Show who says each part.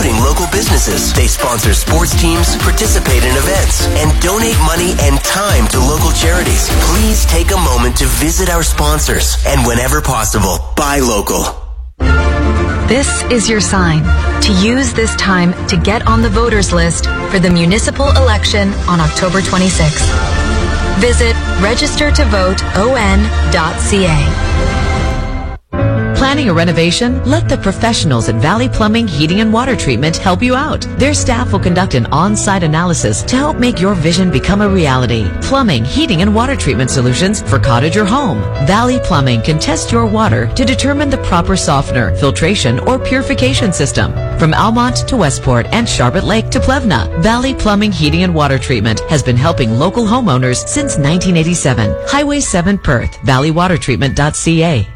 Speaker 1: supporting local businesses. They sponsor sports teams, participate in events, and donate money and time to local charities. Please take a moment to visit our sponsors and whenever possible, buy local.
Speaker 2: This is your sign to use this time to get on the voters list for the municipal election on October 26th. Visit registertovoteon.ca.
Speaker 3: Planning a renovation? Let the professionals at Valley Plumbing, Heating and Water Treatment help you out. Their staff will conduct an on-site analysis to help make your vision become a reality. Plumbing, heating and water treatment solutions for cottage or home. Valley Plumbing can test your water to determine the proper softener, filtration, or purification system. From Almont to Westport and Sharbot Lake to Plevna, Valley Plumbing, Heating and Water Treatment has been helping local homeowners since 1987. Highway 7 Perth, valleywatertreatment.ca.